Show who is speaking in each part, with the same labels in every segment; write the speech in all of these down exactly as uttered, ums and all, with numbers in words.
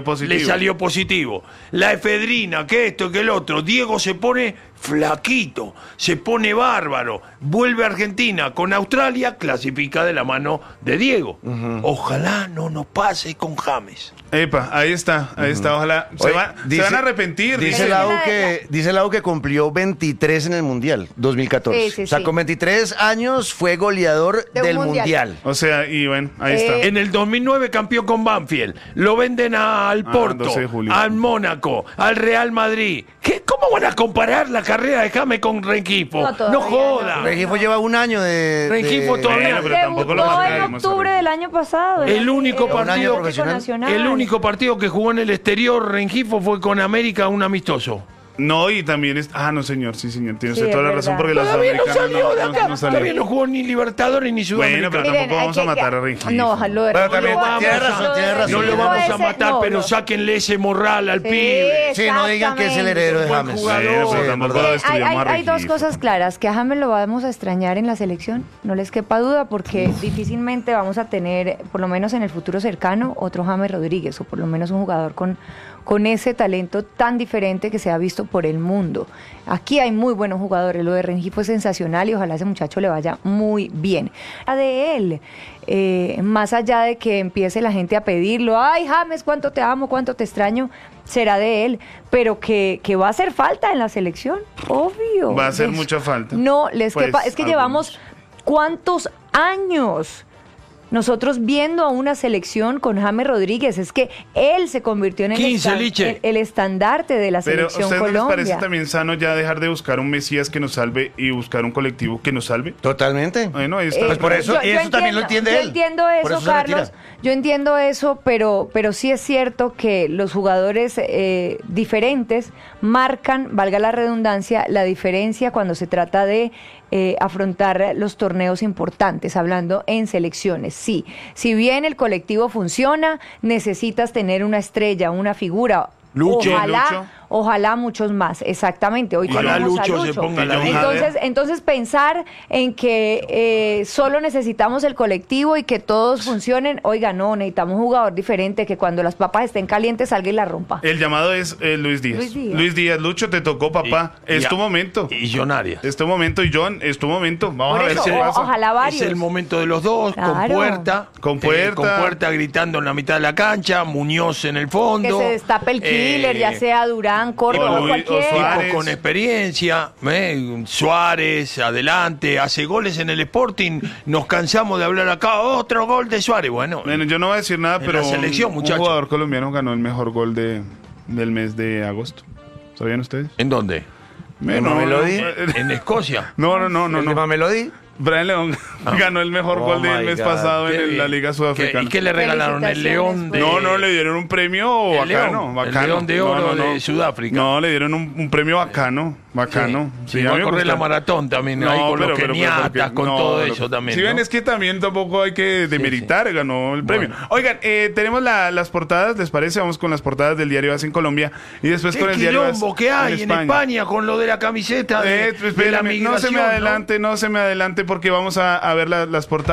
Speaker 1: positivo.
Speaker 2: Le salió positivo. La efedrina, que esto, que el otro. Diego se pone flaquito, se pone bárbaro. Vuelve a Argentina con Australia, clasifica de la mano de Diego. Uh-huh. Ojalá no nos pase con James.
Speaker 1: Epa, ahí está, ahí uh-huh. está, ojalá. Se,
Speaker 3: Oye,
Speaker 1: va,
Speaker 3: dice,
Speaker 1: se van a arrepentir.
Speaker 3: Dice
Speaker 1: dice.
Speaker 3: Lau que, dice Lau que cumplió veintitrés en el Mundial, dos mil catorce.
Speaker 4: Sí, sí,
Speaker 3: o sea,
Speaker 4: sí.
Speaker 3: con veintitrés años fue goleador
Speaker 4: De
Speaker 3: del
Speaker 4: mundial.
Speaker 3: mundial.
Speaker 1: O sea, y bueno, ahí
Speaker 4: Eh,
Speaker 1: está.
Speaker 2: En el dos mil nueve campeón con Banfield. Lo venden al Porto,
Speaker 1: doce de julio.
Speaker 2: al Mónaco, al Real Madrid. ¿Qué, ¿Cómo van a comparar la carrera de James con Rengifo?
Speaker 4: No,
Speaker 2: No,
Speaker 4: todavía
Speaker 2: joda.
Speaker 4: no.
Speaker 3: Rengifo lleva un año de...
Speaker 2: Rengifo
Speaker 3: de-
Speaker 2: todavía-
Speaker 1: Bueno, pero tampoco lo
Speaker 4: Debutó en
Speaker 1: marcaremos,
Speaker 4: octubre
Speaker 1: Rengifo.
Speaker 4: del año pasado.
Speaker 2: El único
Speaker 4: Eh,
Speaker 2: partido
Speaker 4: Atlético
Speaker 3: profesional.
Speaker 4: Nacional.
Speaker 2: El único partido que jugó en el exterior Rengifo fue con América, un amistoso.
Speaker 1: No, y también es... Ah, no, señor, sí, señor, tiene
Speaker 4: Sí,
Speaker 1: usted toda
Speaker 4: es
Speaker 1: la razón,
Speaker 4: verdad.
Speaker 1: porque los
Speaker 2: Todavía no
Speaker 1: americanos
Speaker 2: salió de
Speaker 1: no,
Speaker 2: acá.
Speaker 1: no, no salió.
Speaker 2: Todavía no jugó ni Libertadores ni Sudamericana.
Speaker 1: Bueno, pero
Speaker 4: Miren,
Speaker 1: tampoco
Speaker 4: hay
Speaker 1: vamos a
Speaker 4: que-
Speaker 1: matar a
Speaker 4: que-
Speaker 1: Rengifo.
Speaker 4: No, lo de
Speaker 3: Pero también
Speaker 4: Rengifo-
Speaker 3: tiene razón,
Speaker 4: lo de
Speaker 3: tiene razón.
Speaker 2: No lo
Speaker 4: Rengifo
Speaker 2: vamos a
Speaker 4: ese-
Speaker 2: matar,
Speaker 4: no,
Speaker 2: pero
Speaker 4: no.
Speaker 2: sáquenle ese morral al
Speaker 4: Sí,
Speaker 2: pibe.
Speaker 3: Sí, no digan que es el heredero de
Speaker 2: Buen
Speaker 3: James.
Speaker 2: jugador.
Speaker 1: Bueno, pero
Speaker 3: Sí,
Speaker 1: tampoco
Speaker 3: verdad.
Speaker 1: lo
Speaker 4: Hay,
Speaker 1: destruyamos
Speaker 4: hay-
Speaker 1: a
Speaker 4: hay dos
Speaker 1: Rengifo.
Speaker 4: cosas claras, que a James lo vamos a extrañar en la selección, no les quepa duda, porque difícilmente vamos a tener, por lo menos en el futuro cercano, otro James Rodríguez, o por lo menos un jugador con, con ese talento tan diferente que se ha visto por el mundo. Aquí hay muy buenos jugadores, lo de Rengifo es sensacional y ojalá a ese muchacho le vaya muy bien. La de él, eh, más allá de que empiece la gente a pedirlo, ay James, cuánto te amo, cuánto te extraño, será de él, pero que, que va a hacer falta en la selección, obvio.
Speaker 1: Va a hacer
Speaker 4: Es-
Speaker 1: mucha falta.
Speaker 4: No, les
Speaker 1: Pues,
Speaker 4: quepa, es que
Speaker 1: algunos.
Speaker 4: llevamos cuántos años nosotros viendo a una selección con James Rodríguez, es que él se convirtió en el,
Speaker 2: quince,
Speaker 4: estan-
Speaker 2: Liche.
Speaker 4: el, el estandarte de la
Speaker 1: Pero ¿a
Speaker 4: selección
Speaker 1: ustedes no les
Speaker 4: Colombia.
Speaker 1: parece también sano ya dejar de buscar un Mesías que nos salve y buscar un colectivo que nos salve?
Speaker 3: Totalmente.
Speaker 1: Bueno, ahí está.
Speaker 4: Eh,
Speaker 3: Pues por eso- y eso también lo entiende
Speaker 4: yo
Speaker 3: él.
Speaker 4: entiendo
Speaker 3: Por
Speaker 4: eso,
Speaker 3: eso se retira.
Speaker 4: Carlos. Yo entiendo eso, pero, pero sí es cierto que los jugadores eh, diferentes marcan, valga la redundancia, la diferencia cuando se trata de eh, afrontar los torneos importantes, hablando en selecciones. Sí, si bien el colectivo funciona, necesitas tener una estrella, una figura.
Speaker 2: Lucho.
Speaker 4: Ojalá,
Speaker 1: Lucho.
Speaker 4: ojalá muchos más, exactamente. Hoy
Speaker 2: Ojalá
Speaker 4: tenemos a
Speaker 2: Lucho se
Speaker 4: Lucho.
Speaker 2: ponga la
Speaker 1: vida.
Speaker 4: Entonces, entonces pensar en que eh, solo necesitamos el colectivo y que todos funcionen, oiga, no, necesitamos un jugador diferente que cuando las papas estén calientes salga y la rompa.
Speaker 1: El llamado es eh, Luis Díaz.
Speaker 4: Luis Díaz.
Speaker 1: Luis Díaz, Lucho, te tocó, papá.
Speaker 2: Y- y
Speaker 1: es
Speaker 2: a-
Speaker 1: tu momento.
Speaker 2: Y Jonaria.
Speaker 1: Es tu momento. Y John, es tu momento. Vamos
Speaker 4: Por
Speaker 1: a ver
Speaker 4: eso,
Speaker 1: qué
Speaker 4: o-
Speaker 1: pasa.
Speaker 4: ojalá varios.
Speaker 2: Es el momento de los dos, con
Speaker 4: Claro.
Speaker 2: Puerta.
Speaker 1: Con
Speaker 2: eh,
Speaker 1: Puerta.
Speaker 2: con Puerta gritando en la mitad de la cancha, Muñoz en el
Speaker 4: Que
Speaker 2: fondo.
Speaker 4: se destape el killer,
Speaker 2: eh,
Speaker 4: ya sea Durán, Córdoba,
Speaker 1: o Luis- o
Speaker 4: cualquiera.
Speaker 1: Suárez.
Speaker 2: Tipo con experiencia, eh, Suárez, adelante, hace goles en el Sporting, nos cansamos de hablar acá, otro gol de Suárez, bueno,
Speaker 1: Bueno, yo no voy a decir nada,
Speaker 2: En
Speaker 1: pero
Speaker 2: la selección,
Speaker 1: un,
Speaker 2: muchacho.
Speaker 1: un jugador colombiano ganó el mejor gol de, del mes de agosto. ¿Sabían ustedes?
Speaker 2: ¿en dónde?
Speaker 1: Bueno,
Speaker 3: Mamelodi?
Speaker 2: En Escocia.
Speaker 1: No, no, no, no.
Speaker 3: ¿El de
Speaker 1: no.
Speaker 3: Mamelodi?
Speaker 1: Brian León ganó el mejor
Speaker 3: Oh
Speaker 1: gol del
Speaker 3: my
Speaker 1: mes
Speaker 3: God.
Speaker 1: pasado
Speaker 2: Qué
Speaker 1: en el-
Speaker 2: bien.
Speaker 1: la Liga
Speaker 2: ¿Qué-
Speaker 1: Sudafricana.
Speaker 2: ¿Y qué le regalaron? El León de...
Speaker 1: No, no, le dieron un premio
Speaker 2: El
Speaker 1: bacano,
Speaker 2: León,
Speaker 1: bacano.
Speaker 2: el León de Oro
Speaker 1: No, no, no.
Speaker 2: de Sudáfrica.
Speaker 1: No, le dieron un, un premio bacano, bacano.
Speaker 2: Sí,
Speaker 1: Sí,
Speaker 2: va
Speaker 1: a
Speaker 2: a
Speaker 1: mí me
Speaker 2: correr
Speaker 1: gusta.
Speaker 2: la maratón también, ahí con los keniatas,
Speaker 1: porque-
Speaker 2: con
Speaker 1: no,
Speaker 2: todo
Speaker 1: pero-
Speaker 2: eso también.
Speaker 1: Si
Speaker 2: ¿no?
Speaker 1: ven, es que también tampoco hay que demeritar, ganó el premio.
Speaker 2: Bueno.
Speaker 1: Oigan, eh, tenemos la- las portadas, ¿les parece? Vamos con las portadas del diario A S en Colombia y después
Speaker 2: ¿Qué
Speaker 1: con el diario A S
Speaker 2: quilombo que hay en España. con lo de la camiseta de,
Speaker 1: Eh, pues,
Speaker 2: de la
Speaker 1: espérame,
Speaker 2: migración?
Speaker 1: no se me adelante, ¿no? se me adelante porque vamos a, a ver la- las portadas.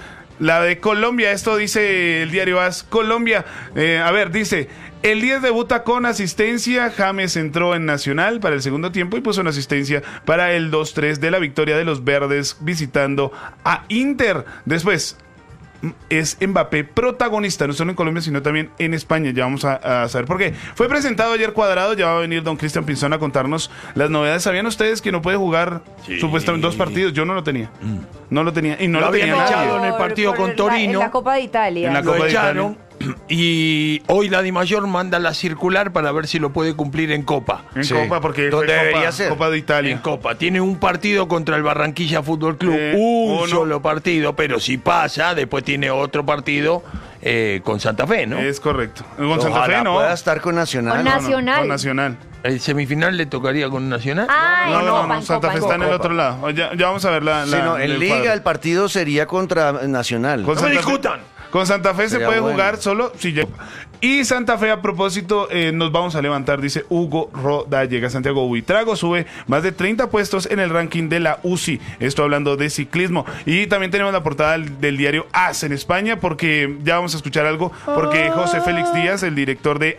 Speaker 1: La de Colombia, esto dice el diario A S Colombia. Eh, a ver, dice, el diez debuta con asistencia, James entró en Nacional para el segundo tiempo y puso una asistencia para el dos tres de la victoria de los verdes visitando a Inter. Después, es Mbappé protagonista, no solo en Colombia, sino también en España. Ya vamos a, a saber por qué. Fue presentado ayer Cuadrado, ya va a venir don Cristian Pinzón a contarnos las novedades. ¿Sabían ustedes que no puede jugar
Speaker 2: Sí.
Speaker 1: supuestamente dos partidos? Yo no lo tenía. No lo tenía. Y no
Speaker 2: Lo
Speaker 1: lo, tenía
Speaker 2: habían echado
Speaker 1: nadie.
Speaker 2: en el partido con
Speaker 4: la-
Speaker 2: Torino.
Speaker 4: en la Copa de Italia.
Speaker 1: En la
Speaker 2: Lo
Speaker 1: Copa de
Speaker 2: echaron y hoy la Dimayor manda la circular para ver si lo puede cumplir en Copa.
Speaker 1: En
Speaker 3: Sí.
Speaker 1: Copa, porque
Speaker 3: ¿Dónde
Speaker 1: fue
Speaker 3: debería
Speaker 1: Copa,
Speaker 3: ser?
Speaker 1: Copa de Italia.
Speaker 2: En Copa. Tiene un partido contra el Barranquilla Fútbol Club.
Speaker 1: Eh,
Speaker 2: un
Speaker 1: uno.
Speaker 2: solo partido, pero si pasa, después tiene otro partido eh, con Santa Fe, ¿no?
Speaker 1: Es correcto. Con Santa
Speaker 3: Ojalá
Speaker 1: Fe, no.
Speaker 3: pueda estar con Nacional.
Speaker 4: Con
Speaker 1: No, no,
Speaker 4: Nacional.
Speaker 1: con Nacional.
Speaker 2: El semifinal le tocaría con Nacional.
Speaker 4: Ay,
Speaker 1: No,
Speaker 4: no,
Speaker 1: no,
Speaker 4: va
Speaker 1: no,
Speaker 4: en
Speaker 1: Santa
Speaker 4: Copa,
Speaker 1: Fe
Speaker 4: en
Speaker 1: está en el
Speaker 4: Copa.
Speaker 1: otro lado. Ya, ya vamos a ver la. la
Speaker 3: Sí, no, en
Speaker 1: el
Speaker 3: Liga
Speaker 1: cuadro.
Speaker 3: el partido sería contra Nacional.
Speaker 1: Con
Speaker 2: No me
Speaker 1: Santa Fe-
Speaker 2: discutan.
Speaker 1: Con Santa Fe se
Speaker 3: Sería
Speaker 1: puede
Speaker 3: bueno.
Speaker 1: jugar solo si llega. Y Santa Fe, a propósito, eh, nos vamos a levantar, dice Hugo Rodallega. Santiago Buitrago sube más de treinta puestos en el ranking de la U C I. Esto hablando de ciclismo. Y también tenemos la portada del, del diario A S en España, porque ya vamos a escuchar algo, porque José Félix Díaz, el director de